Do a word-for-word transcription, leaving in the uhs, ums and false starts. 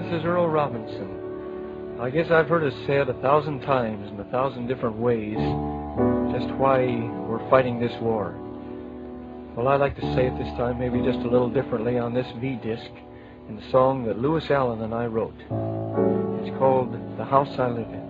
is Earl Robinson. I guess I've heard it said a thousand times in a thousand different ways just why we're fighting this war. Well, I'd like to say it this time maybe just a little differently on this V-disc in the song that Lewis Allen and I wrote. It's called The House I Live In.